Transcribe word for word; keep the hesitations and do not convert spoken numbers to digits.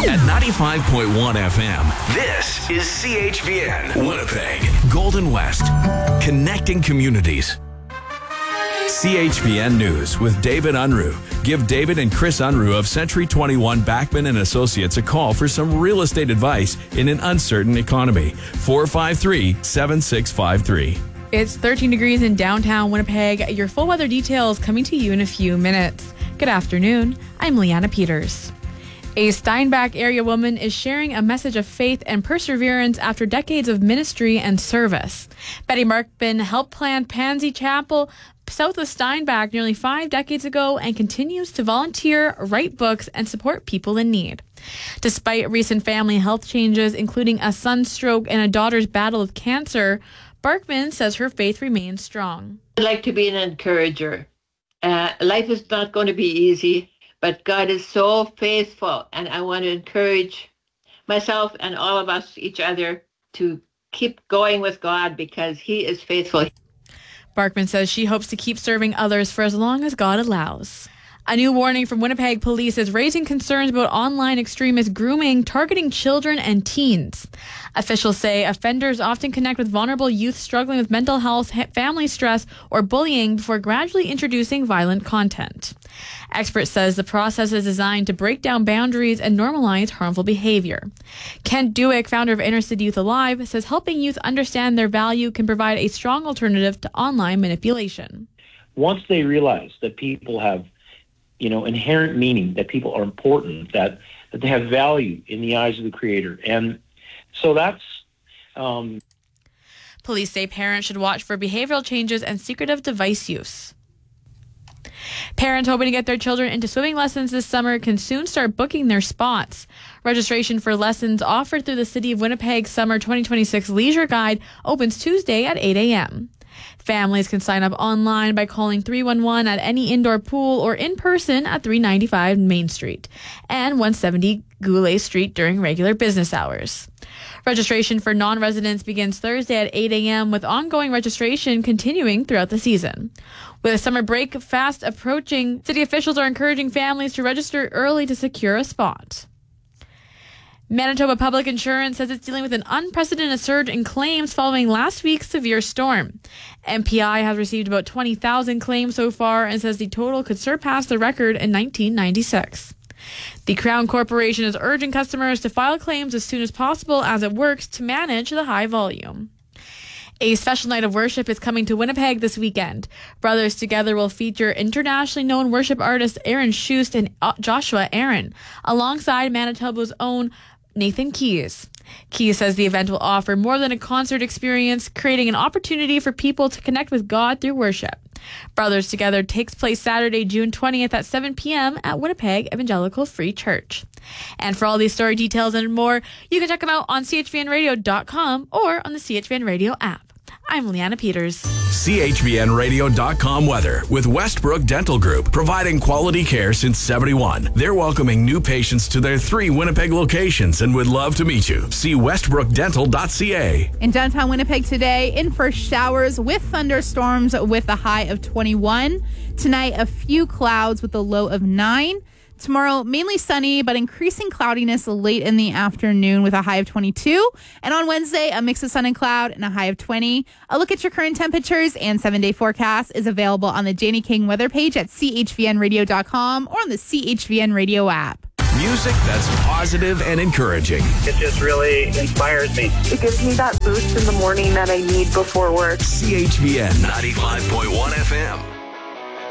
At ninety-five point one F M, this is C H V N, Winnipeg, Golden West, connecting communities. C H V N News with David Unruh. Give David and Chris Unruh of Century twenty-one Backman and Associates a call for some real estate advice in an uncertain economy. four five three, seven six five three. It's thirteen degrees in downtown Winnipeg. Your full weather details coming to you in a few minutes. Good afternoon. I'm Leanna Peters. A Steinbach area woman is sharing a message of faith and perseverance after decades of ministry and service. Betty Markman helped plant Pansy Chapel south of Steinbach nearly five decades ago and continues to volunteer, write books, and support people in need. Despite recent family health changes, including a son's stroke and a daughter's battle with cancer, Barkman says her faith remains strong. I'd like to be an encourager. Uh, life is not going to be easy, but God is so faithful, and I want to encourage myself and all of us, each other, to keep going with God because He is faithful. Barkman says she hopes to keep serving others for as long as God allows. A new warning from Winnipeg police is raising concerns about online extremist grooming targeting children and teens. Officials say offenders often connect with vulnerable youth struggling with mental health, family stress, or bullying before gradually introducing violent content. Expert says the process is designed to break down boundaries and normalize harmful behavior. Kent Dewick, founder of Inner City Youth Alive, says helping youth understand their value can provide a strong alternative to online manipulation. Once they realize that people have you know, inherent meaning, that people are important, that, that they have value in the eyes of the Creator. And so that's... Um... Police say parents should watch for behavioral changes and secretive device use. Parents hoping to get their children into swimming lessons this summer can soon start booking their spots. Registration for lessons offered through the City of Winnipeg Summer twenty twenty-six Leisure Guide opens Tuesday at eight a.m. Families can sign up online by calling three one one at any indoor pool or in person at three ninety-five Main Street and one seventy Goulet Street during regular business hours. Registration for non-residents begins Thursday at eight a.m. with ongoing registration continuing throughout the season. With a summer break fast approaching, city officials are encouraging families to register early to secure a spot. Manitoba Public Insurance says it's dealing with an unprecedented surge in claims following last week's severe storm. M P I has received about twenty thousand claims so far and says the total could surpass the record in nineteen ninety-six. The Crown Corporation is urging customers to file claims as soon as possible as it works to manage the high volume. A special night of worship is coming to Winnipeg this weekend. Brothers Together will feature internationally known worship artists Aaron Schust and Joshua Aaron, alongside Manitoba's own Nathan Keys. Keys says the event will offer more than a concert experience, creating an opportunity for people to connect with God through worship. Brothers Together takes place Saturday, June twentieth at seven p.m. at Winnipeg Evangelical Free Church. And for all these story details and more, you can check them out on C H V N radio dot com or on the C H V N Radio app. I'm Leanna Peters. C H V N radio dot com weather with Westbrook Dental Group, providing quality care since seventy-one. They're welcoming new patients to their three Winnipeg locations and would love to meet you. See westbrook dental dot c a. In downtown Winnipeg today, in for showers with thunderstorms with a high of twenty-one. Tonight, a few clouds with a low of nine. Tomorrow, mainly sunny, but increasing cloudiness late in the afternoon with a high of twenty-two. And on Wednesday, a mix of sun and cloud and a high of twenty. A look at your current temperatures and seven-day forecast is available on the Janie King weather page at C H V N radio dot com or on the C H V N Radio app. Music that's positive and encouraging. It just really inspires me. It gives me that boost in the morning that I need before work. C H V N ninety-five point one F M.